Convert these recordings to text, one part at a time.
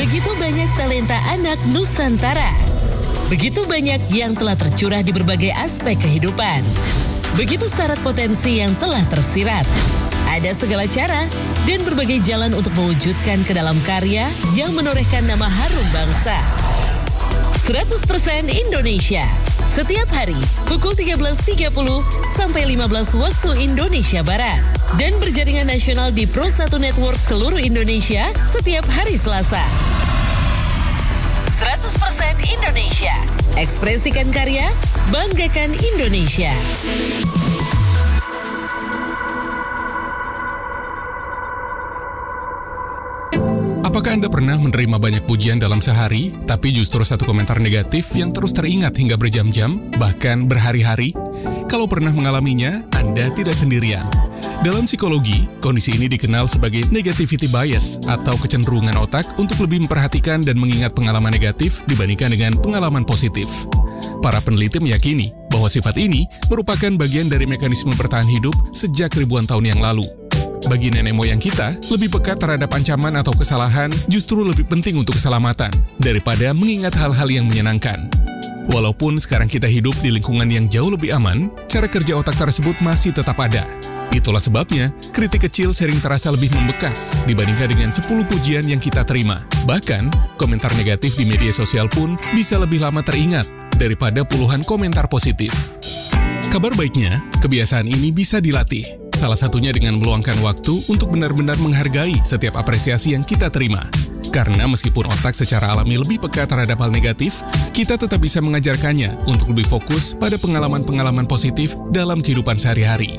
Begitu banyak talenta anak Nusantara. Begitu banyak yang telah tercurah di berbagai aspek kehidupan. Begitu syarat potensi yang telah tersirat. Ada segala cara dan berbagai jalan untuk mewujudkan ke dalam karya yang menorehkan nama harum bangsa. 100% Indonesia. Setiap hari pukul 13.30 sampai 15 waktu Indonesia Barat. Dan berjaringan nasional di Pro 1 Network seluruh Indonesia setiap hari Selasa. 100% Indonesia. Ekspresikan karya, banggakan Indonesia. Apakah Anda pernah menerima banyak pujian dalam sehari, tapi justru satu komentar negatif yang terus teringat hingga berjam-jam, bahkan berhari-hari? Kalau pernah mengalaminya, Anda tidak sendirian. Dalam psikologi, kondisi ini dikenal sebagai negativity bias atau kecenderungan otak untuk lebih memperhatikan dan mengingat pengalaman negatif dibandingkan dengan pengalaman positif. Para peneliti meyakini bahwa sifat ini merupakan bagian dari mekanisme bertahan hidup sejak ribuan tahun yang lalu. Bagi nenek moyang kita, lebih peka terhadap ancaman atau kesalahan justru lebih penting untuk keselamatan daripada mengingat hal-hal yang menyenangkan. Walaupun sekarang kita hidup di lingkungan yang jauh lebih aman, cara kerja otak tersebut masih tetap ada. Itulah sebabnya, kritik kecil sering terasa lebih membekas dibandingkan dengan 10 pujian yang kita terima. Bahkan, komentar negatif di media sosial pun bisa lebih lama teringat daripada puluhan komentar positif. Kabar baiknya, kebiasaan ini bisa dilatih. Salah satunya dengan meluangkan waktu untuk benar-benar menghargai setiap apresiasi yang kita terima. Karena meskipun otak secara alami lebih peka terhadap hal negatif, kita tetap bisa mengajarkannya untuk lebih fokus pada pengalaman-pengalaman positif dalam kehidupan sehari-hari.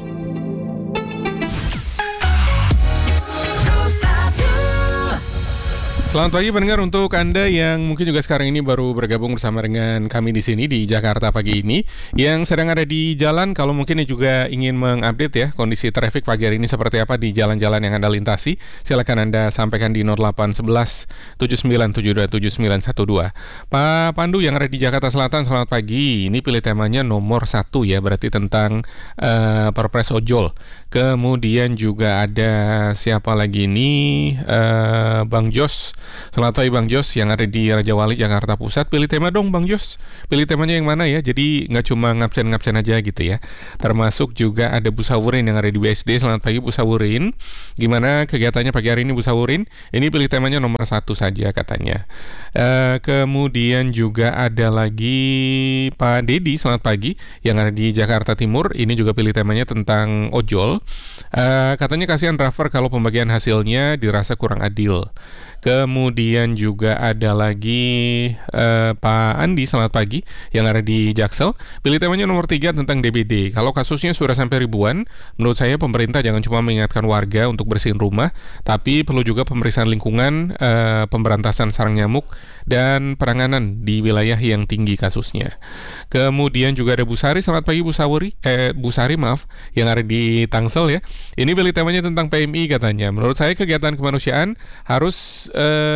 Selamat pagi pendengar, untuk Anda yang mungkin juga sekarang ini baru bergabung bersama dengan kami di sini di Jakarta pagi ini, yang sedang ada di jalan, kalau mungkin juga ingin mengupdate ya kondisi traffic pagi hari ini seperti apa di jalan-jalan yang Anda lintasi, silakan Anda sampaikan di 0811 7972 7912. Pak Pandu yang ada di Jakarta Selatan, selamat pagi. Ini pilih temanya nomor 1 ya, berarti tentang Perpres ojol. Kemudian juga ada siapa lagi ini, Bang Jos. Selamat pagi Bang Jos yang ada di Raja Wali, Jakarta Pusat. Pilih tema dong Bang Jos. Pilih temanya yang mana ya? Jadi nggak cuma ngabsen-ngabsen aja gitu ya. Termasuk juga ada Bu Sawurin yang ada di BSD. Selamat pagi Bu Sawurin. Gimana kegiatannya pagi hari ini Bu Sawurin? Ini pilih temanya nomor 1 saja katanya. Kemudian juga ada lagi Pak Dedi, selamat pagi, yang ada di Jakarta Timur. Ini juga pilih temanya tentang ojol. Katanya kasihan driver kalau pembagian hasilnya dirasa kurang adil. Kemudian juga ada lagi Pak Andi, selamat pagi, yang ada di Jaksel. Pilih temanya nomor 3 tentang DBD. Kalau kasusnya sudah sampai ribuan, menurut saya pemerintah jangan cuma mengingatkan warga untuk bersihin rumah, tapi perlu juga pemeriksaan lingkungan, pemberantasan sarang nyamuk, dan penanganan di wilayah yang tinggi kasusnya. Kemudian juga ada Bu Sari, selamat pagi Bu Sari, yang ada di Tangsel ya. Ini pilih temanya tentang PMI katanya. Menurut saya kegiatan kemanusiaan harus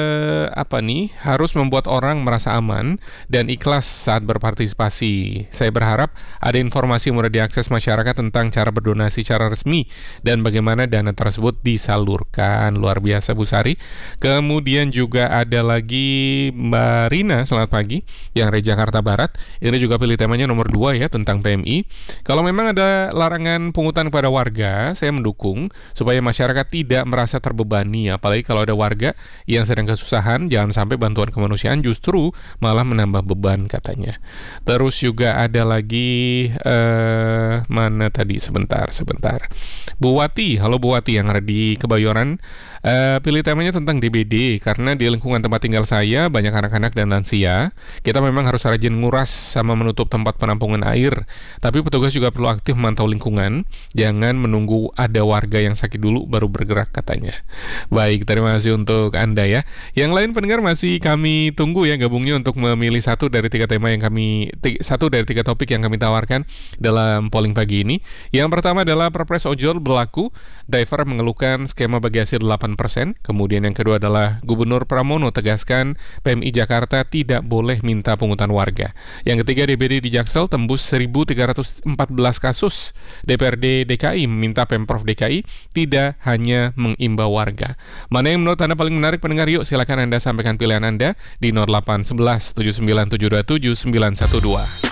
harus membuat orang merasa aman dan ikhlas saat berpartisipasi. Saya berharap ada informasi mudah diakses masyarakat tentang cara berdonasi secara resmi dan bagaimana dana tersebut disalurkan. Luar biasa Bu Sari. Kemudian juga ada lagi Mbak Rina, selamat pagi, yang dari Jakarta Barat. Ini juga pilih temanya nomor 2 ya, tentang PMI. Kalau memang ada larangan pungutan kepada warga, saya mendukung supaya masyarakat tidak merasa terbebani, apalagi kalau ada warga yang sedang kesusahan, jangan sampai bantuan kemanusiaan justru malah menambah beban katanya. Terus juga ada lagi mana tadi, sebentar. Bu Wati, halo Bu Wati yang ada di Kebayoran. Pilih temanya tentang DBD karena di lingkungan tempat tinggal saya banyak anak-anak dan lansia. Kita memang harus rajin nguras sama menutup tempat penampungan air, tapi petugas juga perlu aktif memantau lingkungan. Jangan menunggu ada warga yang sakit dulu baru bergerak katanya. Baik, terima kasih untuk Anda ya. Yang lain pendengar masih kami tunggu ya gabungnya untuk memilih satu dari 3 topik yang kami tawarkan dalam polling pagi ini. Yang pertama adalah Perpres ojol berlaku, driver mengeluhkan skema bagi hasil 8 Kemudian yang kedua adalah Gubernur Pramono tegaskan PMI Jakarta tidak boleh minta pungutan warga. Yang ketiga, DBD di Jaksel tembus 1.314 kasus. DPRD DKI meminta Pemprov DKI tidak hanya mengimbau warga. Mana yang menurut Anda paling menarik pendengar? Yuk silakan Anda sampaikan pilihan Anda di 0811 79 727 912.